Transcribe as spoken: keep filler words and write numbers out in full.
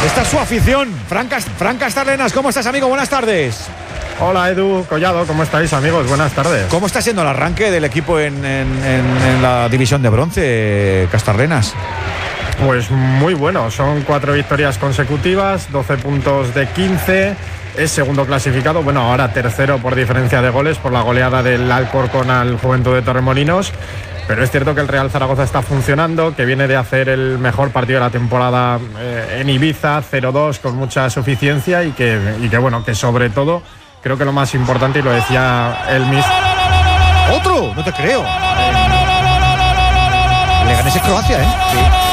Esta es su afición. Fran, Cast- Fran Castarlenas, ¿cómo estás, amigo? Buenas tardes. Hola Edu, Collado, ¿cómo estáis, amigos? Buenas tardes. ¿Cómo está siendo el arranque del equipo en, en, en, en la división de bronce, Castarlenas? Pues muy bueno, son cuatro victorias consecutivas, doce puntos de quince, es segundo clasificado, bueno, ahora tercero por diferencia de goles por la goleada del Alcorcón al Juventud de Torremolinos, pero es cierto que el Real Zaragoza está funcionando, que viene de hacer el mejor partido de la temporada eh, en Ibiza, cero dos, con mucha suficiencia y que, y que bueno, que sobre todo creo que lo más importante, y lo decía el mis... ¡Otro! No te creo. Leganés es Croacia, ¿eh? Sí.